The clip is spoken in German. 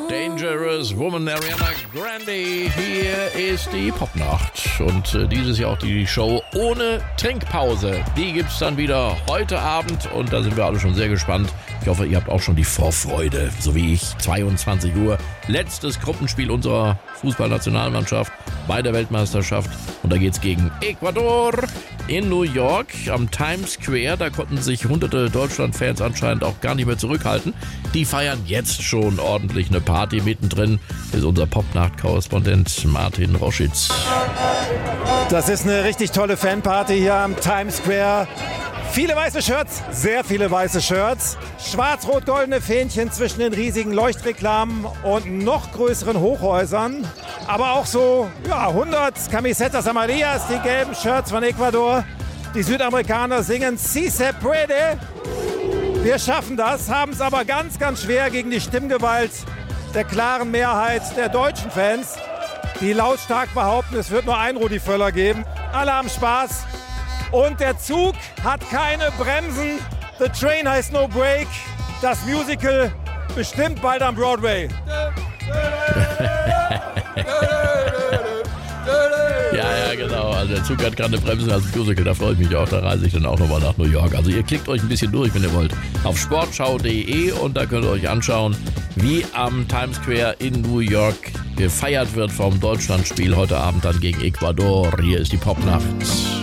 Dangerous Woman, Ariana Grande. Hier ist die Popnacht. Und dieses Jahr auch die Show ohne Trinkpause. Die gibt's dann wieder heute Abend und da sind wir alle schon sehr gespannt. Ich hoffe, ihr habt auch schon die Vorfreude, so wie ich. 22 Uhr, letztes Gruppenspiel unserer Fußballnationalmannschaft bei der Weltmeisterschaft. Und da geht's gegen Ecuador in New York am Times Square. Da konnten sich hunderte Deutschland-Fans anscheinend auch gar nicht mehr zurückhalten. Die feiern jetzt schon ordentlich eine Party. Mittendrin ist unser Popnacht-Korrespondent Martin Roschitz. Das ist eine richtig tolle Fanparty hier am Times Square. Viele weiße Shirts, sehr viele weiße Shirts. Schwarz-rot-goldene Fähnchen zwischen den riesigen Leuchtreklamen und noch größeren Hochhäusern. Aber auch so 100 Camisetas Amarillas, die gelben Shirts von Ecuador. Die Südamerikaner singen Si se puede. Wir schaffen das, haben es aber ganz, ganz schwer gegen die Stimmgewalt der klaren Mehrheit der deutschen Fans, die lautstark behaupten, es wird nur einen Rudi Völler geben. Alle haben Spaß. Und der Zug hat keine Bremsen. The Train has no break. Das Musical bestimmt bald am Broadway. Ja, genau. Also der Zug hat keine Bremsen als Musical. Da freue ich mich auch. Da reise ich dann auch nochmal nach New York. Also ihr klickt euch ein bisschen durch, wenn ihr wollt, auf sportschau.de und da könnt ihr euch anschauen, wie am Times Square in New York gefeiert wird vom Deutschlandspiel heute Abend dann gegen Ecuador. Hier ist die Popnacht.